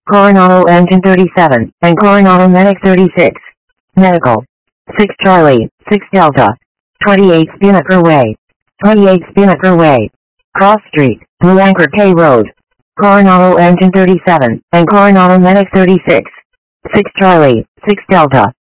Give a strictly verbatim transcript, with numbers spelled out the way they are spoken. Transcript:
Coronado Engine thirty-seven, and Coronado Medic thirty-six. Medical. six Charlie, six Delta. twenty-eight Spinnaker Way. twenty-eight Spinnaker Way. Cross Street, Blue Anchor K Road. Coronado Engine thirty-seven, and Coronado Medic thirty-six. six Charlie, six Delta.